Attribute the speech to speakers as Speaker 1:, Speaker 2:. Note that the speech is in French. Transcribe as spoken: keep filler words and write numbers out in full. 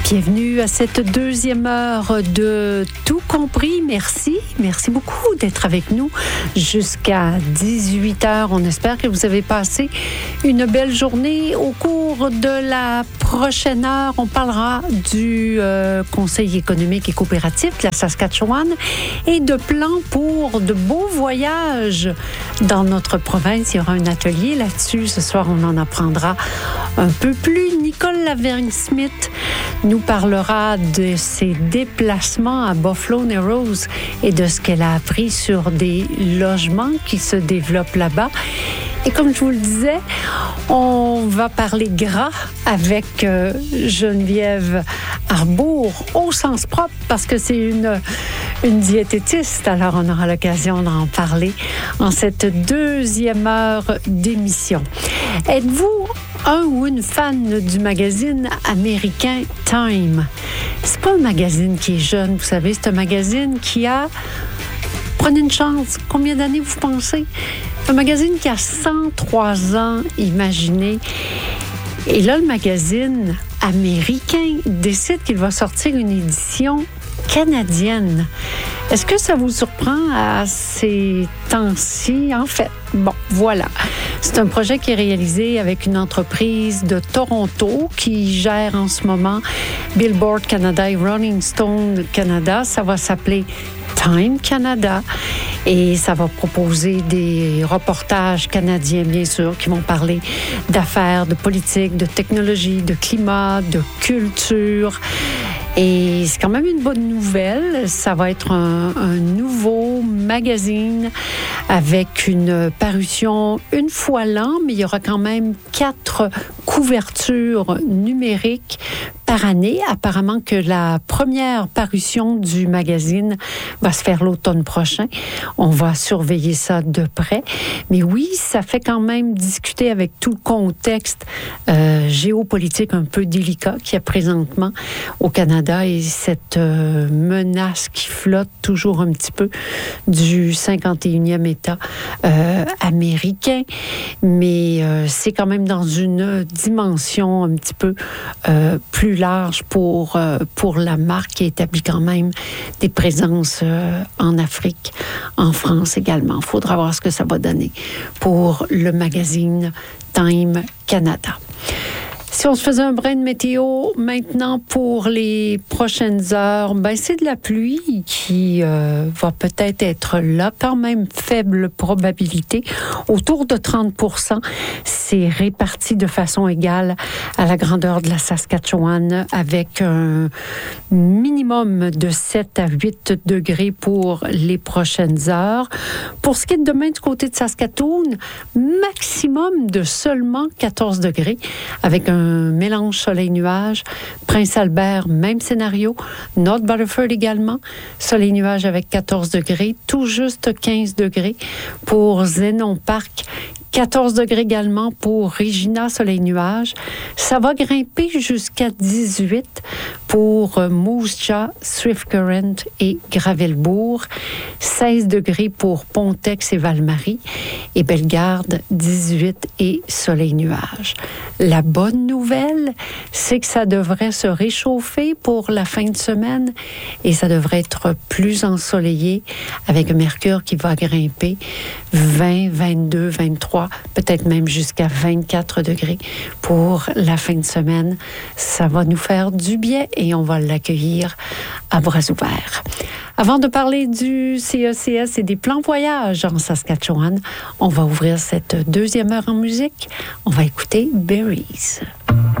Speaker 1: Bienvenue à cette deuxième heure de Tout compris. Merci. Merci beaucoup d'être avec nous jusqu'à dix-huit heures. On espère que vous avez passé une belle journée. Au cours de la prochaine heure, on parlera du euh, Conseil économique et coopératif de la Saskatchewan et de plans pour de beaux voyages dans notre province. Il y aura un atelier là-dessus. Ce soir, on en apprendra un peu plus. Nicole Lavergne-Smith nous parlera de ses déplacements à Buffalo Narrows et de ce qu'elle a appris sur des logements qui se développent là-bas. Et comme je vous le disais, on va parler gras avec euh, Geneviève Arbour au sens propre parce que c'est une, une diététiste. Alors, on aura l'occasion d'en parler en cette deuxième heure d'émission. Êtes-vous un ou une fan du magazine américain Time? C'est pas un magazine qui est jeune, vous savez, c'est un magazine qui a... Prenez une chance. Combien d'années vous pensez? Un magazine qui a cent trois ans, imaginez. Et là, le magazine américain décide qu'il va sortir une édition canadienne. Est-ce que ça vous surprend à ces temps-ci? En fait, bon, voilà. C'est un projet qui est réalisé avec une entreprise de Toronto qui gère en ce moment Billboard Canada et Rolling Stone Canada. Ça va s'appeler Time Canada et ça va proposer des reportages canadiens, bien sûr, qui vont parler d'affaires, de politique, de technologie, de climat, de culture. Et c'est quand même une bonne nouvelle. Ça va être un, un nouveau magazine avec une parution une fois l'an, mais il y aura quand même quatre couvertures numériques par année. Apparemment que la première parution du magazine va se faire l'automne prochain. On va surveiller ça de près. Mais oui, ça fait quand même discuter avec tout le contexte euh, géopolitique un peu délicat qu'il y a présentement au Canada et cette euh, menace qui flotte toujours un petit peu du cinquante et unième État euh, américain. Mais euh, c'est quand même dans une dimension un petit peu euh, plus large pour, euh, pour la marque qui établit quand même des présences euh, en Afrique, en France également. Il faudra voir ce que ça va donner pour le magazine Time Canada. Si on se faisait un brin de météo maintenant pour les prochaines heures, ben c'est de la pluie qui euh, va peut-être être là, quand même faible probabilité, autour de trente pour cent. C'est réparti de façon égale à la grandeur de la Saskatchewan avec un minimum de sept à huit degrés pour les prochaines heures. Pour ce qui est de demain du côté de Saskatoon, maximum de seulement quatorze degrés avec un Un mélange soleil-nuage. Prince-Albert, même scénario. North Battleford également. Soleil-nuage avec quatorze degrés. Tout juste quinze degrés pour Zénon Park. quatorze degrés également pour Regina, soleil-nuage. Ça va grimper jusqu'à dix-huit pour Moose Jaw, Swift Current et Gravelbourg. seize degrés pour Pontex et Val-Marie. Et Bellegarde, dix-huit et soleil-nuage. La bonne nouvelle, c'est que ça devrait se réchauffer pour la fin de semaine et ça devrait être plus ensoleillé avec un mercure qui va grimper vingt, vingt-deux, vingt-trois, peut-être même jusqu'à vingt-quatre degrés pour la fin de semaine. Ça va nous faire du bien et on va l'accueillir à bras ouverts. Avant de parler du C E C S et des plans voyage en Saskatchewan, on va ouvrir cette deuxième heure en musique. On va écouter Berries.